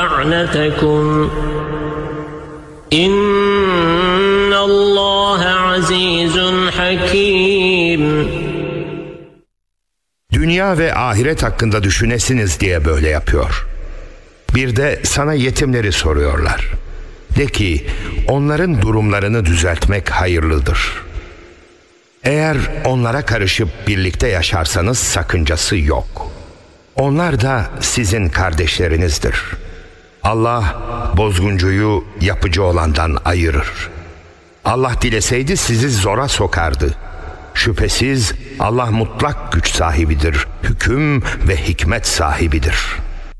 لَأَعْنَتَكُمْ إِنَّ اللّٰهَ عَز۪يزٌ حَك۪يمٌ. Dünya ve ahiret hakkında düşünesiniz diye böyle yapıyor. Bir de sana yetimleri soruyorlar. De ki, onların durumlarını düzeltmek hayırlıdır. Eğer onlara karışıp birlikte yaşarsanız sakıncası yok. Onlar da sizin kardeşlerinizdir. Allah bozguncuyu yapıcı olandan ayırır. Allah dileseydi sizi zora sokardı. Şüphesiz Allah mutlak güç sahibidir, hüküm ve hikmet sahibidir.